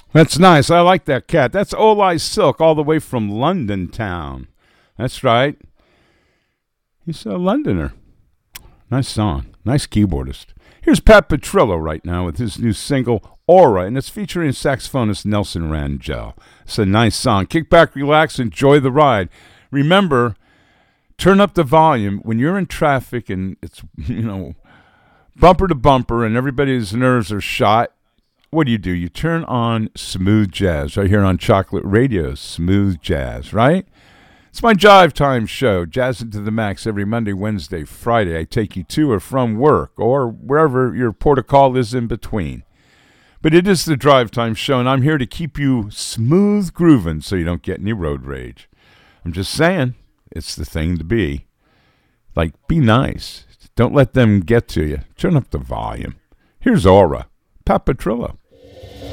That's nice. I like that cat. That's Oli Silk, all the way from London town. That's right. He's a Londoner. Nice song. Nice keyboardist. Here's Pat Petrillo right now with his new single, Aura, and it's featuring saxophonist Nelson Rangel. It's a nice song. Kick back, relax, enjoy the ride. Remember, turn up the volume when you're in traffic and it's, bumper to bumper and everybody's nerves are shot. What do? You turn on smooth jazz right here on Chocolate Radio. Smooth jazz, right? It's my Jive Time show, Jazzing to the Max, every Monday, Wednesday, Friday. I take you to or from work or wherever your port of call is in between. But it is the Drive Time show, and I'm here to keep you smooth grooving so you don't get any road rage. I'm just saying, it's the thing to be. Like, be nice. Don't let them get to you. Turn up the volume. Here's Aura, Pat Petrillo.